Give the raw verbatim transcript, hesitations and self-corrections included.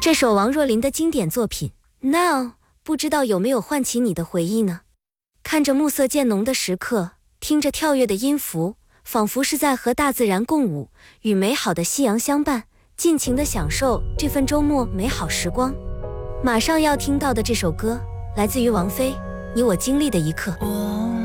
这首王若琳的经典作品《Now》，不知道有没有唤起你的回忆呢？看着暮色渐浓的时刻，听着跳跃的音符，仿佛是在和大自然共舞，与美好的夕阳相伴，尽情地享受这份周末美好时光。马上要听到的这首歌，来自于王菲，《你我经历的一刻》。